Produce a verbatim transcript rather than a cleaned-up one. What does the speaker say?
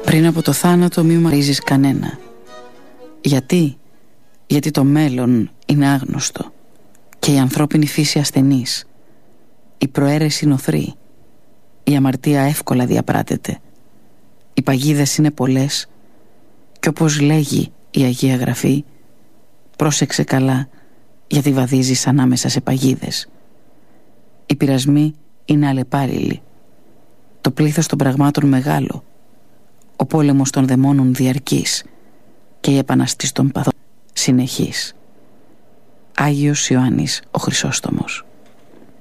Πριν από το θάνατο μη μαρίζεις κανένα. Γιατί? Γιατί το μέλλον είναι άγνωστο και η ανθρώπινη φύση ασθενής. Η προαίρεση νοθρή. Η αμαρτία εύκολα διαπράτεται. Οι παγίδες είναι πολλές και όπως λέγει η Αγία Γραφή, πρόσεξε καλά γιατί βαδίζεις ανάμεσα σε παγίδες. Οι πειρασμοί είναι αλλεπάλληλοι. Το πλήθος των πραγμάτων μεγάλο. Ο πόλεμος των δαιμόνων διαρκής και η επαναστής των παθών συνεχής. Άγιος Ιωάννης ο Χρυσόστομος.